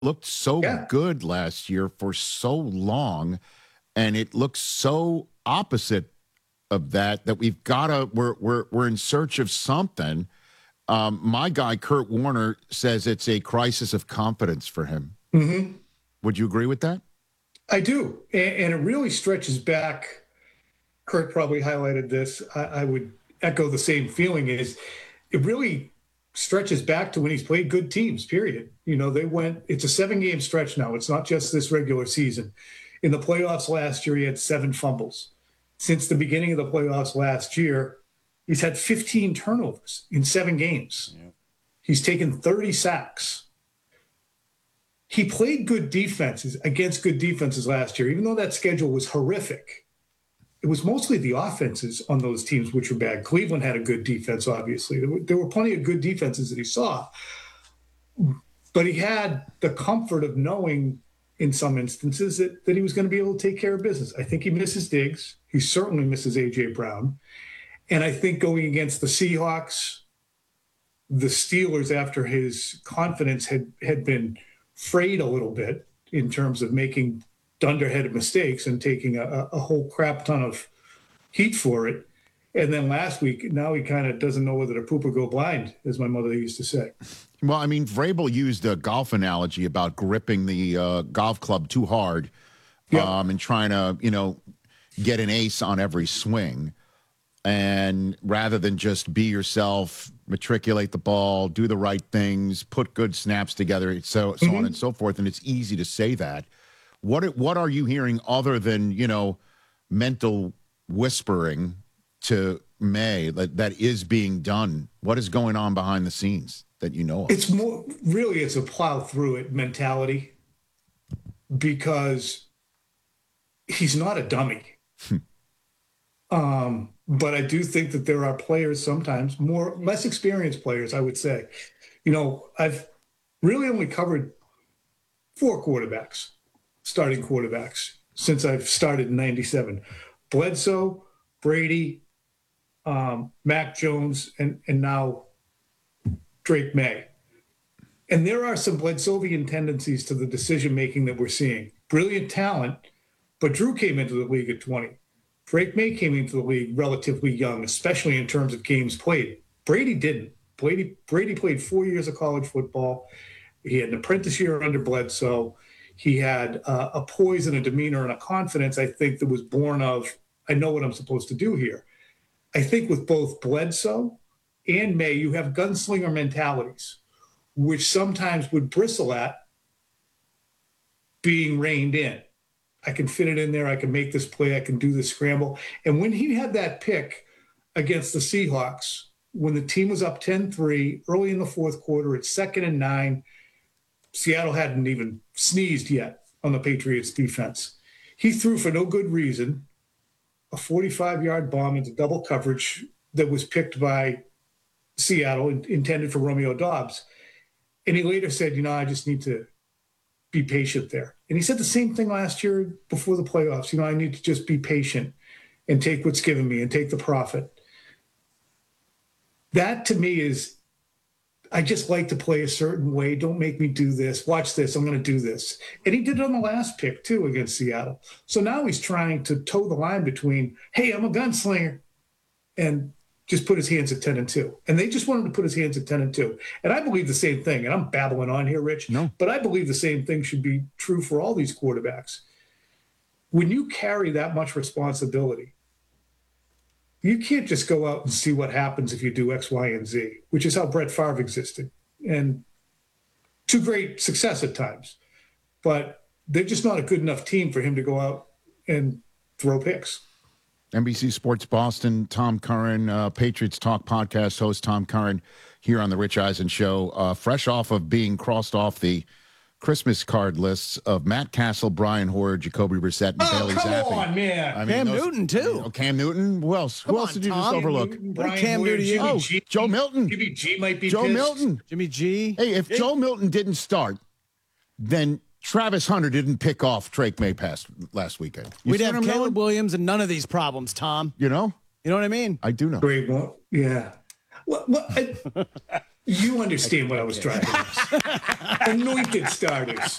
looked so Yeah. good last year for so long, and it looks so opposite of that we've got to we're in search of something. My guy Kurt Warner says it's a crisis of confidence for him. Mm-hmm. Would you agree with that? I do. And it really stretches back. Kurt probably highlighted this. I would echo the same feeling is it really stretches back to when he's played good teams, period. It's a 7-game stretch now. It's not just this regular season. In the playoffs last year, he had 7 fumbles. Since the beginning of the playoffs last year, he's had 15 turnovers in 7 games. Yeah. He's taken 30 sacks. He played good defenses against good defenses last year, even though that schedule was horrific. It was mostly the offenses on those teams which were bad. Cleveland had a good defense, obviously. There were plenty of good defenses that he saw. But he had the comfort of knowing in some instances that he was going to be able to take care of business. I think he misses Diggs. He certainly misses A.J. Brown. And I think going against the Seahawks, the Steelers, after his confidence had been frayed a little bit in terms of making dunderheaded mistakes and taking a whole crap ton of heat for it. And then last week, now he kind of doesn't know whether to poop or go blind, as my mother used to say. Well, I mean, Vrabel used a golf analogy about gripping the golf club too hard and trying to, get an ace on every swing. And rather than just be yourself, matriculate the ball, do the right things, put good snaps together, so on and so forth. And it's easy to say that. What are you hearing other than, mental whispering to May that is being done? What is going on behind the scenes that you know of? It's a plow through it mentality, because he's not a dummy. But I do think that there are players sometimes, less experienced players, I would say. I've really only covered 4 quarterbacks, starting quarterbacks, since I've started in 97. Bledsoe, Brady, Mac Jones, and now Drake May. And there are some Bledsovian tendencies to the decision-making that we're seeing. Brilliant talent, but Drew came into the league at 20. Drake May came into the league relatively young, especially in terms of games played. Brady didn't. Brady played 4 years of college football. He had an apprentice year under Bledsoe. He had a poise and a demeanor and a confidence, I think, that was born of, I know what I'm supposed to do here. I think with both Bledsoe and May, you have gunslinger mentalities, which sometimes would bristle at being reined in. I can fit it in there. I can make this play. I can do the scramble. And when he had that pick against the Seahawks, when the team was up 10-3 early in the fourth quarter, it's 2nd and 9, Seattle hadn't even sneezed yet on the Patriots defense. He threw for no good reason a 45-yard bomb into double coverage that was picked by Seattle, intended for Romeo Doubs. And he later said, I just need to be patient there. And he said the same thing last year before the playoffs. I need to just be patient and take what's given me and take the profit. That to me is, I just like to play a certain way. Don't make me do this. Watch this. I'm going to do this. And he did it on the last pick too against Seattle. So now he's trying to toe the line between, hey, I'm a gunslinger, and just put his hands at 10-2. And they just want him to put his hands at 10-2. And I believe the same thing. And I'm babbling on here, Rich. No. But I believe the same thing should be true for all these quarterbacks. When you carry that much responsibility, you can't just go out and see what happens if you do X, Y, and Z, which is how Brett Favre existed. And to great success at times. But they're just not a good enough team for him to go out and throw picks. NBC Sports Boston, Tom Curran, Patriots Talk podcast host Tom Curran here on the Rich Eisen Show, fresh off of being crossed off the Christmas card lists of Matt Castle, Brian Hoyer, Jacoby Brissett, and Bailey Zappi. Come on, man. I mean, Cam Newton, too. Cam Newton? Who else? Who else did you just overlook? Cam Newton. Joe Milton. Jimmy G might be Joe pissed. Milton. Jimmy G. Hey, if Joe Milton didn't start, then Travis Hunter didn't pick off Drake May last weekend. We'd have Caleb Williams and none of these problems, Tom. You know? You know what I mean? I do know. Great. Well, yeah. Well, You understand what I was driving at. Anointed starters.